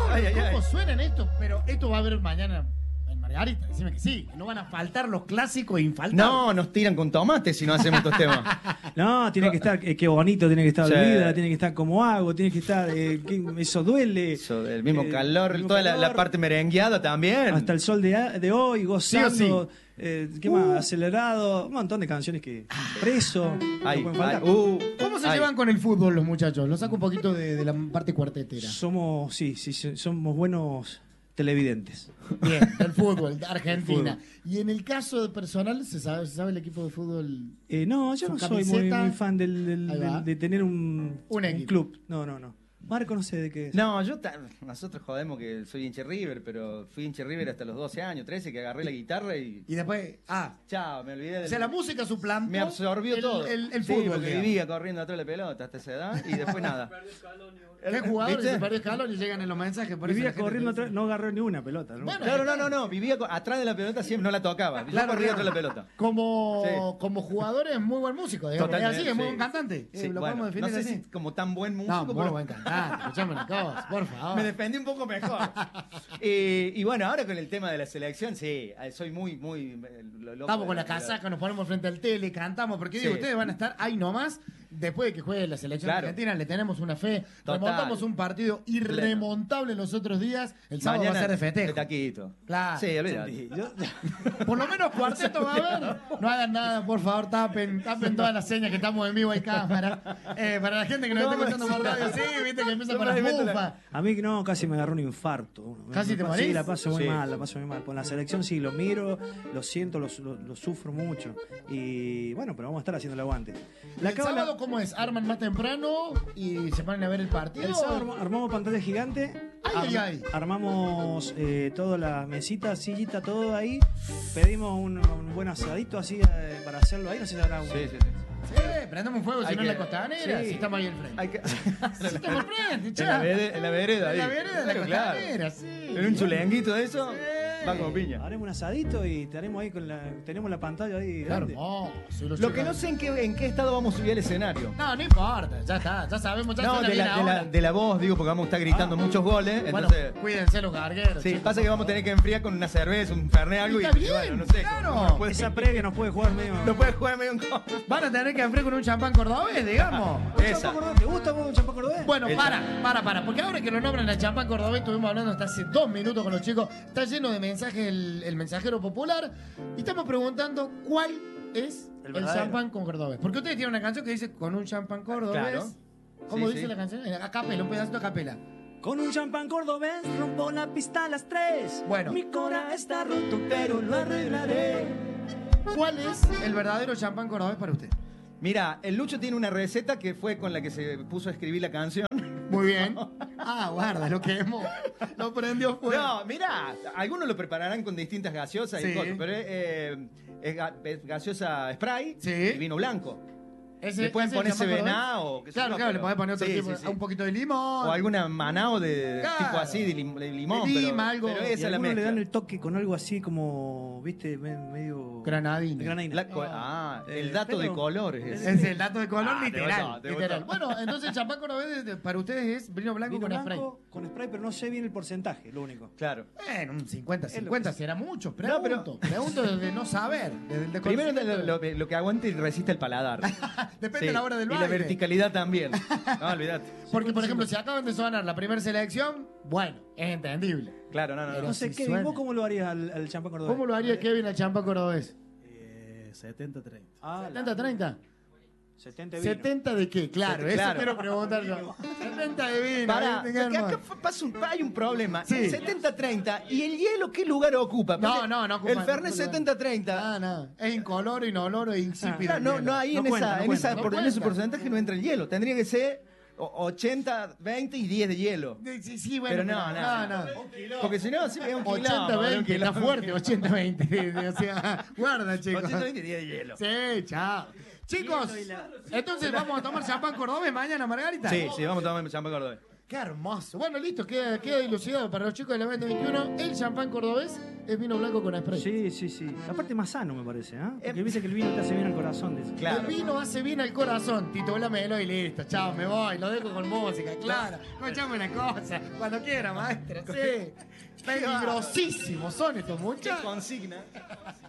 ¿Cómo suenan esto? Pero esto va a haber mañana en Margarita. Decime que sí. No van a faltar los clásicos infaltables. No, nos tiran con tomate si no hacemos estos temas. No, tiene que estar, qué bonito, tiene que estar Olvida, tiene que estar Como Hago, tiene que estar, eso duele. Eso, el mismo calor, el mismo toda calor. La parte merengueada también. Hasta el sol de hoy, gozando. Sí. ¿Qué más? Acelerado. Un montón de canciones que. Preso. Ay, no pueden faltar. ¿Cómo se llevan con el fútbol los muchachos? Lo saco un poquito de la parte cuartetera. Somos buenos televidentes. Bien, del fútbol, de Argentina. Y en el caso de personal, ¿se sabe el equipo de fútbol? No, yo ¿Su no soy muy camiseta? fan Ahí de tener un equipo. club. No. Marco no sé de qué es. No, nosotros jodemos que soy hincha River, pero fui hincha River hasta los 12 años, 13, que agarré la guitarra y después, chao, me olvidé o sea, la música suplantó. me absorbió todo. El Sí, fútbol. porque digamos. vivía corriendo atrás de la pelota hasta esa edad y después nada. ¿Qué jugadores ¿Viste? se perdió escalón y llegan en los mensajes? Por eso Vivía la gente corriendo te dice- atrás, no agarró ni una pelota. ¿no? Bueno, No, vivía atrás de la pelota, siempre no la tocaba. Yo Claro, corría claro. atrás de la pelota. Como jugador es muy buen músico, digamos. Es Totalmente, así, es muy sí. buen cantante. Sí, Lo bueno, podemos definir no sé así. si como tan buen músico, No, muy pero buen cantante. Escuchame una cosa, por favor. me defendí un poco mejor. Y bueno, ahora con el tema de la selección, sí, soy muy loco. Estamos con la casaca, nos ponemos frente al tele, cantamos, porque digo, Sí. ustedes van a estar ahí nomás, después de que juegue la selección Claro. argentina, le tenemos una fe, Total. remontamos un partido irremontable los otros días, el sábado va a ser de festejo. De taquito. Claro. Sí, olvídate. Sí, yo- Por lo menos cuarteto va a haber. No hagan nada, por favor, tapen todas las señas que estamos en vivo, hay cámara. Para la gente que nos No está me escuchando por radio, sí, viste que empieza No con las me meto la- bufas. A mí no, casi me agarró un infarto. ¿Casi te morís? Sí, la paso muy Sí. mal, la paso muy mal. Con la selección sí, lo miro, lo siento, lo sufro mucho. Y bueno, pero vamos a estar haciendo el aguante. ¿El sábado cómo es? ¿Arman más temprano y se ponen a ver el partido? El sábado armamos pantalla gigante. Ay. Armamos toda la mesita, sillita, todo ahí. Pedimos un buen asadito así para hacerlo ahí. No sé si habrá un... Sí. Sí, prendemos un fuego, si Hay no en la que- costanera, sí. si estamos ahí al frente. Hay que... Si estamos al frente, en che. la vereda ahí. En la vereda de la Claro. costanera, sí. En un chulenguito de eso, va como piña. Haremos un asadito y tenemos ahí tenemos la pantalla ahí grande. Lo que no sé en qué estado vamos a subir al escenario. No importa, ya está, ya sabemos, ya No, suena de bien la, ahora. de la voz, digo, porque vamos a estar gritando muchos goles. Bueno, Entonces, cuídense los gargueros. sí, chicos. pasa que vamos a tener que enfriar con una cerveza, un fernet, algo. Está y bien, bueno, no sé. claro. cómo puede- Esa previa nos puede jugar medio... No puedes jugar medio en contra. Van a tener que enfriar con un champán cordobés, digamos. Esa. ¿Te gusta vos un champán cordobés? Bueno, El para, porque ahora que lo nombran al champán cordobés, estuvimos hablando hasta hace 2 minutos con los chicos, está lleno de mensajes el mensajero popular, y estamos preguntando cuál es El el verdadero. champán con cordobés. Porque ustedes tienen una canción que dice con un champán cordobés. Claro. ¿Cómo Sí, dice sí. la canción? A capela, un pedacito a capela. Con un champán cordobés rompo la pista a las 3. Bueno. Mi cora está roto, pero lo arreglaré. ¿Cuál es el verdadero champán cordobés para usted? Mira, el Lucho tiene una receta que fue con la que se puso a escribir la canción. Muy bien. Guarda, lo quemó. Lo prendió fuego. No, mira, algunos lo prepararán con distintas gaseosas Sí. y cosas, pero es gaseosa spray Sí. y vino blanco. Ese- Le pueden ese poner champán cordobés. Sevená o qué sé Claro, yo, claro, le pero- podés poner otro sí, tipo, sí, sí. un poquito de limón. O alguna manao de Claro. tipo así, de limón. De lima, pero, algo. pero Y esa es la algunos le mezcla. dan el toque con algo así como, viste, medio... Granadina. Granadina. El dato de pero- colores. Es el dato de color Ah, te literal. gustó, te literal. gustó. Bueno, entonces el champán cordobés para ustedes es vino blanco Vino con blanco con spray, pero no sé bien el porcentaje, lo único. Claro. spray. Bueno, un 50-50 Es lo que- será mucho. No, Pregunto. Pregunto desde no saber. Desde el Primero desconocimiento. lo que aguante y resiste el paladar. Depende Sí, de la hora del y baile. la verticalidad también. No, olvídate. Porque, por ejemplo, si acaban de sonar la primera selección, bueno, es entendible. Claro, no. Pero No sé, si Kevin, suena. ¿vos cómo lo harías al champán cordobés? ¿Cómo lo haría Kevin al champán cordobés? 70-30. Ah, 70-30. 70 vino. ¿70 de qué? Claro, eso Claro. quiero preguntar yo. 70 de vino. Pará, ¿viste, porque Germán? hay un problema. Sí. 70-30. ¿Y el hielo qué lugar ocupa? No, Porque no ocupa. El Fernet 70-30. No. Es incoloro, inoloro e insípido. Claro, no, ahí No en, cuenta, esa, no en, cuenta. esa, No por- en cuenta. ese porcentaje no entra el hielo. Tendría que ser 80-20 y 10 de hielo. Sí, bueno. Pero no. Porque si no, sí es un quilombo, 80-20, un quilombo. está fuerte, 80-20. O sea, guarda, chicos. 80-20 y 10 de hielo. Sí, chao. Chicos, entonces vamos a tomar champán cordobés mañana, Margarita. Sí, vamos a tomar champán cordobés. Qué hermoso. Bueno, listo, queda dilucidado para los chicos de la 2021. El champán cordobés es vino blanco con spray. Sí. Aparte más sano, me parece, ¿eh? Porque viste que el vino te hace bien al corazón. Dice. Claro. El vino hace bien al corazón. Titulámelo y listo. Chao, me voy. Lo dejo con música, claro. Escuchame una cosa. Cuando quiera, maestro. Sí. Peligrosísimos son estos ¿Qué muchachos. consigna?